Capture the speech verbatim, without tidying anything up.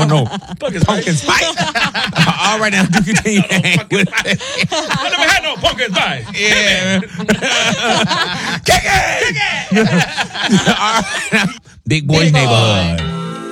don't know. Pumpkin Pumpkin spice. All right now, do continue. I never had no pumpkin spice. Yeah. Kick it! Kick it! All right. Big Boy's Big Boy. Neighborhood.